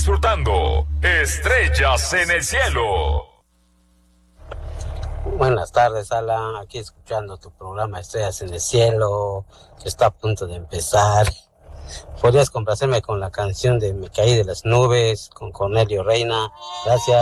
disfrutando Estrellas en el Cielo. Buenas tardes, Alan. Aquí escuchando tu programa Estrellas en el Cielo, que está a punto de empezar. ¿Podrías complacerme con la canción de Me caí de las nubes con Cornelio Reina? Gracias.